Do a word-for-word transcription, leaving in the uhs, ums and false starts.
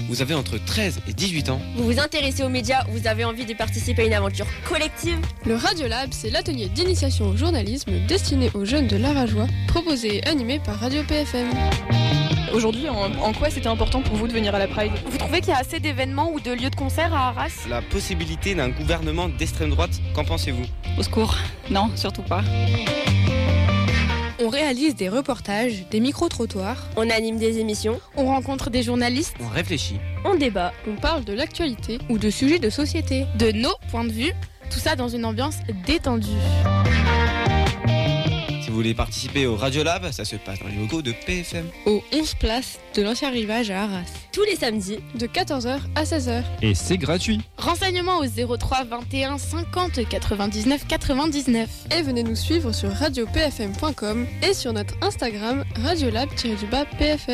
vous avez entre treize et dix-huit ans. Vous vous intéressez aux médias, vous avez envie de participer à une aventure collective. Le Radiolab, c'est l'atelier d'initiation au journalisme destiné aux jeunes de l'Arajois, proposé et animé par Radio P F M. Aujourd'hui, en, en quoi c'était important pour vous de venir à la Pride ? Vous trouvez qu'il y a assez d'événements ou de lieux de concert à Arras ? La possibilité d'un gouvernement d'extrême droite, qu'en pensez-vous ? Au secours, non, surtout pas. On réalise des reportages, des micro-trottoirs, On anime des émissions, On rencontre des journalistes, On réfléchit. on débat. on parle de l'actualité ou de sujets de société. de nos points de vue, tout ça dans une ambiance détendue. Si vous voulez participer au Radiolab, ça se passe dans les locaux de P F M. Au onze place de l'ancien rivage à Arras, Tous les samedis, de quatorze heures à seize heures. Et c'est gratuit. Renseignements au zéro trois vingt et un cinquante quatre-vingt-dix-neuf quatre-vingt-dix-neuf. Et venez nous suivre sur radio p f m point com et sur notre Instagram radiolab-p f m.